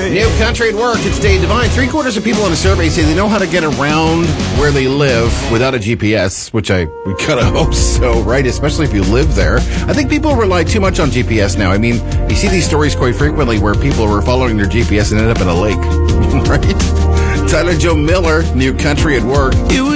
New country at work. It's Dave Devine. 3/4 of people in a survey say they know how to get around where they live without a GPS, which we kind of hope so, right? Especially if you live there. I think people rely too much on GPS now. I mean, you see these stories quite frequently where people were following their GPS and ended up in a lake, right? Tyler Joe Miller, New country at work.